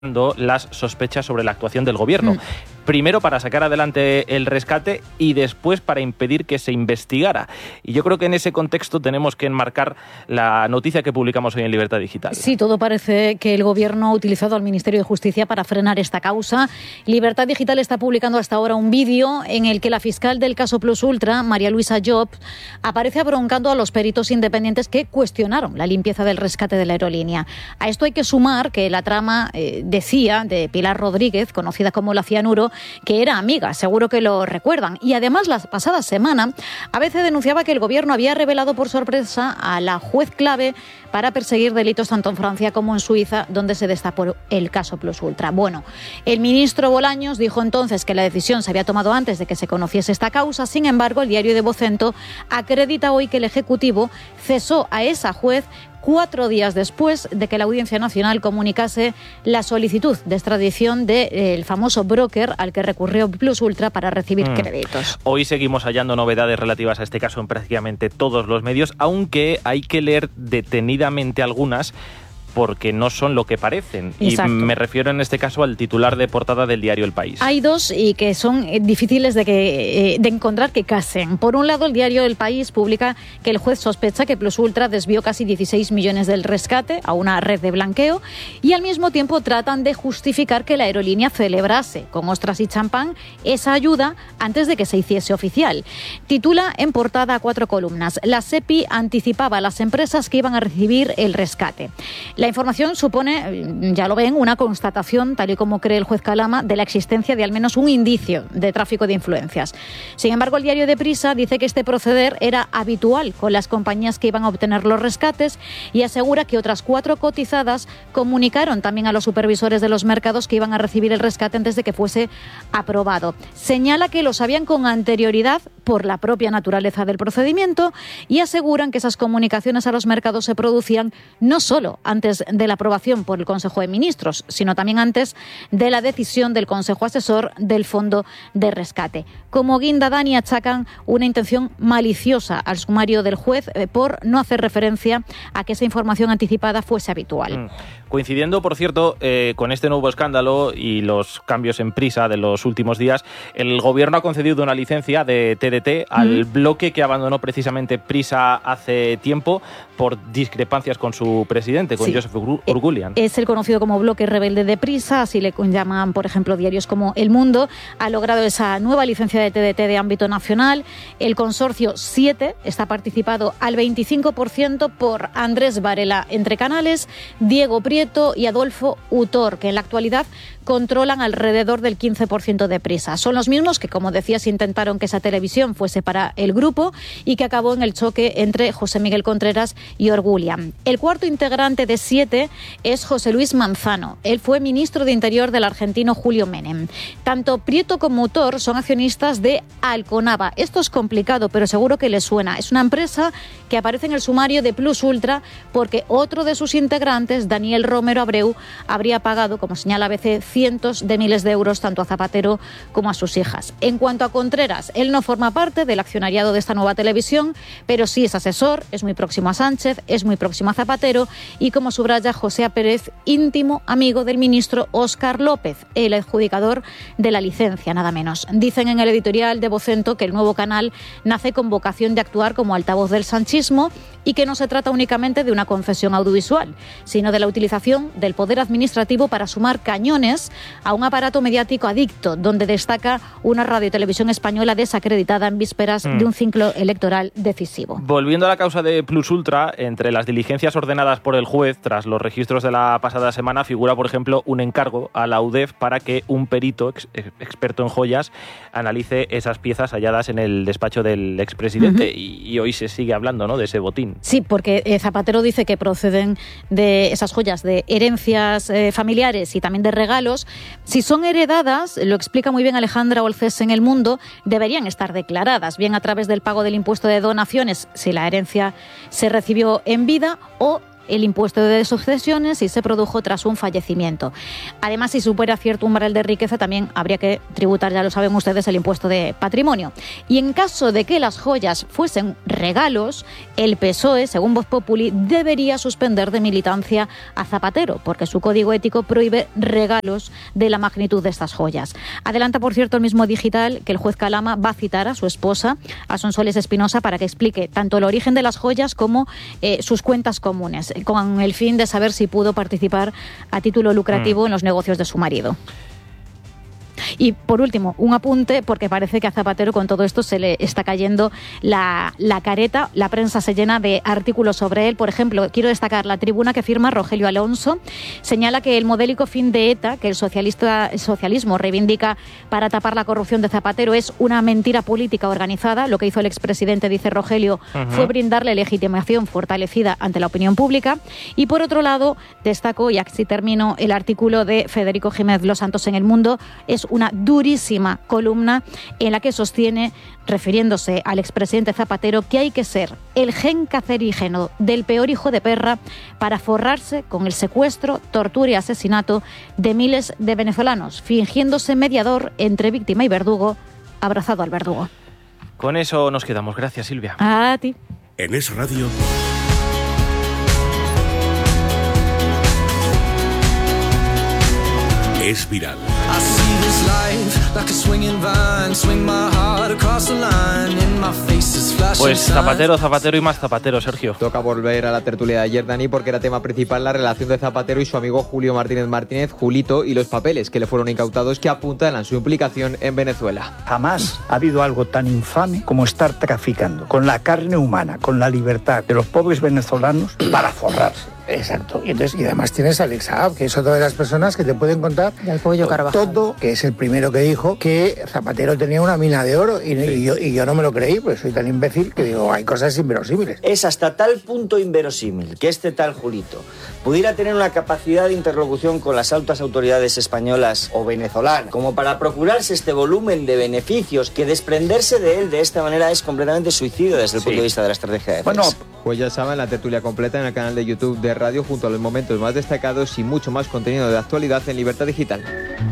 las sospechas sobre la actuación del gobierno. Primero para sacar adelante el rescate y después para impedir que se investigara. Y yo creo que en ese contexto tenemos que enmarcar la noticia que publicamos hoy en Libertad Digital. Sí, todo parece que el gobierno ha utilizado al Ministerio de Justicia para frenar esta causa. Libertad Digital está publicando hasta ahora un vídeo en el que la fiscal del caso Plus Ultra, María Luisa Job, aparece abroncando a los peritos independientes que cuestionaron la limpieza del rescate de la aerolínea. A esto hay que sumar que la trama decía de Pilar Rodríguez, conocida como la Cianuro, que era amiga, seguro que lo recuerdan. Y además, la pasada semana, ABC denunciaba que el gobierno había revelado por sorpresa a la juez clave para perseguir delitos tanto en Francia como en Suiza, donde se destapó el caso Plus Ultra. Bueno, el ministro Bolaños dijo entonces que la decisión se había tomado antes de que se conociese esta causa. Sin embargo, el diario de Vocento acredita hoy que el Ejecutivo cesó a esa juez 4 días después de que la Audiencia Nacional comunicase la solicitud de extradición del famoso broker al que recurrió Plus Ultra para recibir créditos. Hoy seguimos hallando novedades relativas a este caso en prácticamente todos los medios, aunque hay que leer detenidamente algunas, porque no son lo que parecen. Exacto. Y me refiero en este caso al titular de portada del diario El País. Hay dos y que son difíciles de encontrar que casen. Por un lado, el diario El País publica que el juez sospecha que Plus Ultra desvió casi 16 millones del rescate a una red de blanqueo y al mismo tiempo tratan de justificar que la aerolínea celebrase con ostras y champán esa ayuda antes de que se hiciese oficial. Titula en portada a 4 columnas: la SEPI anticipaba a las empresas que iban a recibir el rescate. La información supone, ya lo ven, una constatación, tal y como cree el juez Calama, de la existencia de al menos un indicio de tráfico de influencias. Sin embargo, el diario Deprisa dice que este proceder era habitual con las compañías que iban a obtener los rescates y asegura que otras 4 cotizadas comunicaron también a los supervisores de los mercados que iban a recibir el rescate antes de que fuese aprobado. Señala que lo sabían con anterioridad por la propia naturaleza del procedimiento y aseguran que esas comunicaciones a los mercados se producían no solo antes de la aprobación por el Consejo de Ministros, sino también antes de la decisión del Consejo Asesor del Fondo de Rescate. Como guinda, Dani, achacan una intención maliciosa al sumario del juez por no hacer referencia a que esa información anticipada fuese habitual. Coincidiendo, por cierto, con este nuevo escándalo y los cambios en Prisa de los últimos días, el gobierno ha concedido una licencia de TDT al bloque que abandonó precisamente Prisa hace tiempo por discrepancias con su presidente, con Joseph Urgulian. Es el conocido como bloque rebelde de Prisa, así le llaman, por ejemplo, diarios como El Mundo. Ha logrado esa nueva licencia de TDT de ámbito nacional. El consorcio 7 está participado al 25% por Andrés Varela Entre Canales, Diego Prieto y Adolfo Utor, que en la actualidad controlan alrededor del 15% de Prisa. Son los mismos que, como decías, intentaron que esa televisión fuese para el grupo y que acabó en el choque entre José Miguel Contreras y Urgulian. El cuarto integrante de 7 es José Luis Manzano. Él fue ministro de Interior del argentino Julio Menem. Tanto Prieto como Utor son accionistas de Alconava. Esto es complicado, pero seguro que les suena. Es una empresa que aparece en el sumario de Plus Ultra porque otro de sus integrantes, Daniel Romero Abreu, habría pagado, como señala ABC, cientos de miles de euros tanto a Zapatero como a sus hijas. En cuanto a Contreras, él no forma parte del accionariado de esta nueva televisión, pero sí es asesor, es muy próximo a Sánchez, es muy próximo a Zapatero y, como subraya José Pérez, íntimo amigo del ministro Óscar López, el adjudicador de la licencia, nada menos. Dicen en el editorial de Vocento que el nuevo canal nace con vocación de actuar como altavoz del sanchismo y que no se trata únicamente de una concesión audiovisual, sino de la utilización del poder administrativo para sumar cañones a un aparato mediático adicto, donde destaca una radio y televisión española desacreditada en vísperas de un ciclo electoral decisivo. Volviendo a la causa de Plus Ultra, entre las diligencias ordenadas por el juez tras los registros de la pasada semana figura, por ejemplo, un encargo a la UDEF para que un perito experto en joyas analice esas piezas halladas en el despacho del expresidente. Y hoy se sigue hablando, ¿no?, de ese botín. Sí, porque Zapatero dice que proceden de esas joyas de herencias familiares y también de regalos. Si son heredadas, lo explica muy bien Alejandra Olcés en El Mundo, deberían estar declaradas, bien a través del pago del impuesto de donaciones, si la herencia se recibió en vida, o el impuesto de sucesiones si se produjo tras un fallecimiento. Además, si supera cierto umbral de riqueza, también habría que tributar, ya lo saben ustedes, el impuesto de patrimonio. Y en caso de que las joyas fuesen regalos, el PSOE, según Voz Populi, debería suspender de militancia a Zapatero, porque su código ético prohíbe regalos de la magnitud de estas joyas. Adelanta, por cierto, el mismo Digital que el juez Calama va a citar a su esposa, a Sonsoles Espinosa, para que explique tanto el origen de las joyas como sus cuentas comunes, con el fin de saber si pudo participar a título lucrativo en los negocios de su marido. Y por último, un apunte, porque parece que a Zapatero con todo esto se le está cayendo la careta. La prensa se llena de artículos sobre él. Por ejemplo, quiero destacar la tribuna que firma Rogelio Alonso. Señala que el modélico fin de ETA, que el socialismo reivindica para tapar la corrupción de Zapatero, es una mentira política organizada. Lo que hizo el expresidente, dice Rogelio, fue brindarle legitimación fortalecida ante la opinión pública. Y por otro lado, destaco, y así termino, el artículo de Federico Jiménez Los Santos en El Mundo. Es una durísima columna en la que sostiene, refiriéndose al expresidente Zapatero, que hay que ser el gen cancerígeno del peor hijo de perra para forrarse con el secuestro, tortura y asesinato de miles de venezolanos, fingiéndose mediador entre víctima y verdugo, abrazado al verdugo. Con eso nos quedamos. Gracias, Silvia. A ti. En Es Radio. Es viral. Pues Zapatero, Zapatero y más Zapatero, Sergio. Toca volver a la tertulia de ayer, Dani, porque era tema principal la relación de Zapatero y su amigo Julio Martínez, Julito, y los papeles que le fueron incautados que apuntan a su implicación en Venezuela. Jamás ha habido algo tan infame como estar traficando con la carne humana, con la libertad de los pobres venezolanos para forrarse. Exacto. Y además tienes a Alex Saab, que es otra de las personas que te pueden contar todo, que es el primero que dijo que Zapatero tenía una mina de oro y yo no me lo creí, pues soy tan imbécil que digo, hay cosas inverosímiles. Es hasta tal punto inverosímil que este tal Julito pudiera tener una capacidad de interlocución con las altas autoridades españolas o venezolanas como para procurarse este volumen de beneficios, que desprenderse de él de esta manera es completamente suicidio desde el punto de vista de la estrategia de defensa. Bueno, pues ya saben, la tertulia completa en el canal de YouTube de Radio, junto a los momentos más destacados y mucho más contenido de actualidad en Libertad Digital.